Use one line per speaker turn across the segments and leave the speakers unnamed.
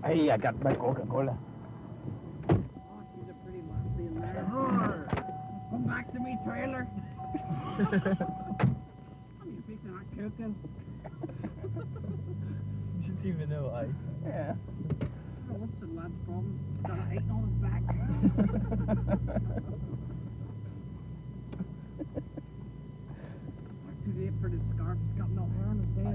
Hey, I got my Coca-Cola.
Oh, she's a pretty lassie in there. Come back to me, trailer. You think they're not cooking?
You didn't even know I.
Yeah.
Oh, what's the lad's problem? He's got an 8 on his back. Too late for the scarf. He's got no hair on his head.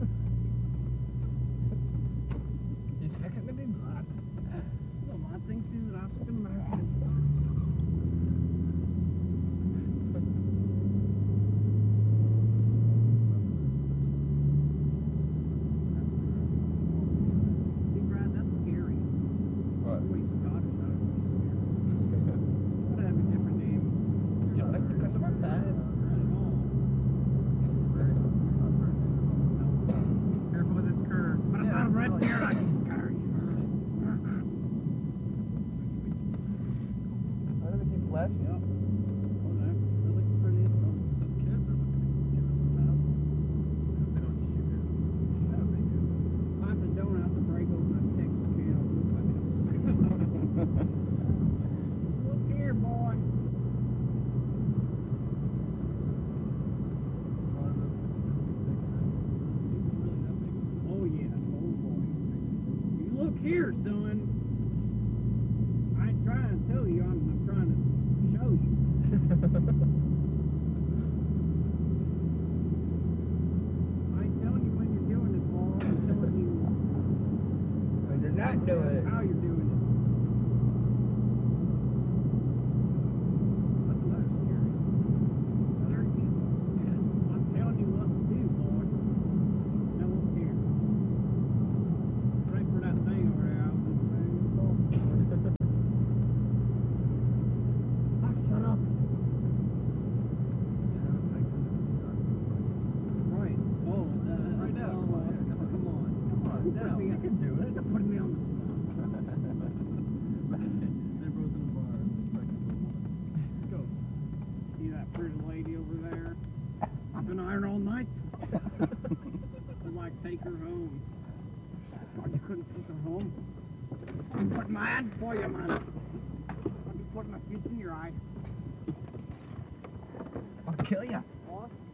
He's fucking with him, lad.
The lad thinks he's an African American. See, Brad, that's scary.
What?
Wait, Scottish, I don't know. Gotta have a different name.
Yeah, like because of our dad.
Careful with this curve. But I'm not right there, I can scare you.
Why do they keep flashing?
Yep. Oh, no. That looks pretty.
Those kids are looking give us a pass. They don't shoot it. I don't think it.
I'm the donut out the break open and take the can. Look here, boy. Oh, yeah. Oh, boy. You look here, son. I ain't trying to tell you, I'm trying to show you. I ain't telling you when you're doing it, boy. I'm telling you
When they're not doing it.
how you're doing it. That's another scary. I'm telling you what to do, boy. Now look here. Right for that thing over there. I was just saying. Ah, shut up. Right. Oh,
Right now.
oh, come on.
Come on, now. You can do it.
You're putting me on the spot.
They both in the bar.
Let's go. See that pretty lady over there? I've been ironing all night. I'd like to take her home. Oh, you couldn't take her home? I'm putting my hand for you, man. I'll be putting my fist in your eye.
I'll kill ya.
What?